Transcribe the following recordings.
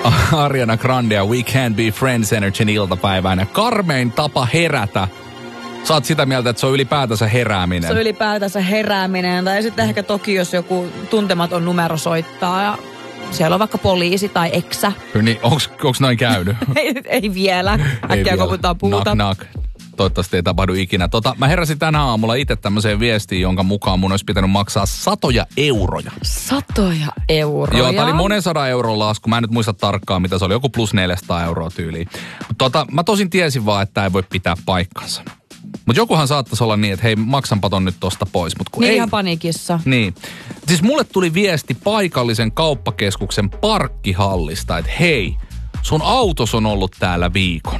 Ariana Grande ja We Can't Be Friends Energyn iltapäivään. Ja karmein tapa herätä. Sä oot sitä mieltä, että se on ylipäätänsä herääminen. Se on ylipäätänsä herääminen. Tai sitten ehkä toki, jos joku tuntematon numero soittaa ja siellä on vaikka poliisi tai eksä. Niin, onks noin käynyt? ei vielä. Äkkiä koputaan puuta. Knock. Toivottavasti ei tapahdu ikinä. Mä heräsin tänä aamulla itse tämmöiseen viestiin, jonka mukaan mun olisi pitänyt maksaa 100 euroja. 100 euroja? Joo, tää oli monen 100 euron lasku. Mä en nyt muista tarkkaan, mitä se oli. Joku plus 400 euroa tyyliin. Mä tosin tiesin vaan, että tää ei voi pitää paikkansa. Mutta jokuhan saattaisi olla niin, että hei, maksanpa ton nyt tosta pois. Mut kun niin ei, ihan paniikissa. Niin. Siis mulle tuli viesti paikallisen kauppakeskuksen parkkihallista, että hei, sun autos on ollut täällä viikon.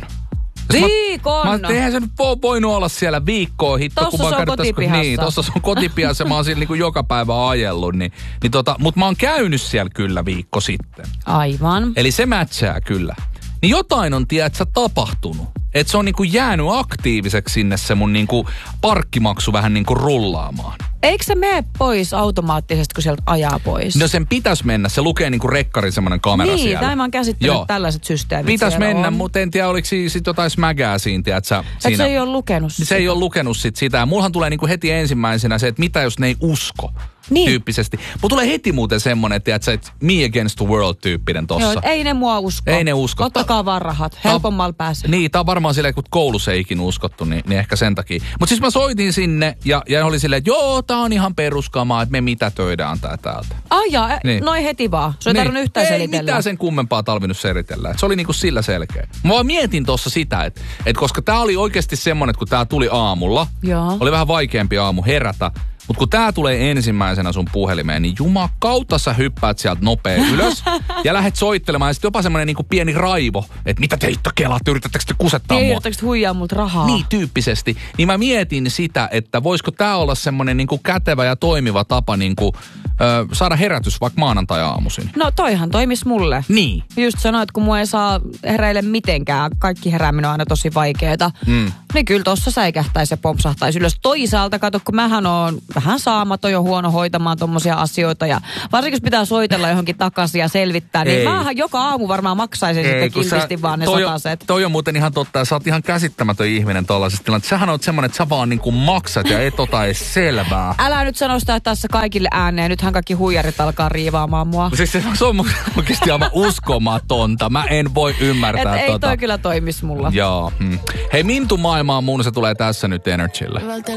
Viikon? Eihän se nyt voinut olla siellä viikkoa hitto. Tossa se on kotipihassa. Niin, tossa se on kotipihassa. Mä oon siellä niinku joka päivä ajellut. Mutta mä oon käynyt siellä kyllä viikko sitten. Aivan. Eli se mätsää kyllä. Niin jotain on, tiedätkö, tapahtunut. Että se on niinku jäänyt aktiiviseksi sinne se mun niinku parkkimaksu vähän niinku rullaamaan. Eikö se mene pois automaattisesti, kun sieltä ajaa pois? No sen pitäisi mennä. Se lukee niinku rekkarin semmoinen kamera niin, siellä. Niin, mä oon käsittänyt tällaiset systeemit. Pitäisi mennä, mutta en tiedä, oliko siinä jotain smägää siinä, tiedätkö? Että se ei ole lukenut sitä. Se ei ole lukenut sitä. Ja mullahan tulee niinku heti ensimmäisenä se, että mitä jos ne ei usko. Niin. Tyyppisesti. Mutta tulee heti muuten semmonen, että me against the world -tyyppinen tossa. Joo, ei ne mua usko. Ei ne usko. Ottakaa vaan rahat. Helpommalla pääsee. Niin, tää on varmaan silleen, kun koulussa ei ikinä uskottu, niin ehkä sen takia. Mutta siis mä soitin sinne ja oli silleen, että joo, tää on ihan peruskamaa, että me mitätöidään tää täältä. Niin. Noin heti vaan. Se ei tarvinnut yhtään selitellä. Ei mitään sen kummempaa tarvinnut selitellä. Se oli niinku sillä selkeä. Mä vaan mietin tossa sitä, että koska tää oli oikeasti semmonen, että kun tää tuli aamulla, oli vähän vaikeampi aamu herätä. Mutta kun tää tulee ensimmäisenä sun puhelimeen, niin jumakautta sä hyppäät sieltä nopea ylös ja lähdet soittelemaan. Ja sitten jopa semmoinen niinku pieni raivo, että mitä te itse kelaatte, yritättekö te kusettaa mua? Yritättekö te huijaa multa rahaa? Niin, tyyppisesti. Niin mä mietin sitä, että voisiko tää olla semmoinen niinku kätevä ja toimiva tapa niinku, saada herätys vaikka maanantai-aamuisin. No toihan toimis mulle. Niin. Just sanoit, kun mua ei saa heräile mitenkään. Kaikki herääminen on aina tosi vaikeeta. Niin kyllä tossa säikähtäisi ja pompsahtaisi ylös. Toisaalta, kato, kun mähän on vähän saamaton jo huono hoitamaan tommosia asioita. Ja varsinkin, jos pitää soitella johonkin takaisin ja selvittää, niin mähän joka aamu varmaan maksaisin sitten kiltisti vaan ne sataset. Toi on muuten ihan totta. Sä oot ihan käsittämätön ihminen tollaisessa tilanteessa. Sähän oot semmonen, että sä vaan niinku maksat ja et ota edes selvää. Älä nyt sano sitä tässä kaikille ääneen. Nythän kaikki huijarit alkaa riivaamaan mua. Siis se on oikeasti aivan uskomatonta. Mä en voi ymmärtää ei toi kyllä toimis mulla. Joo. Hei, Mintu maailmaan mun se tulee tässä nyt Energyllä.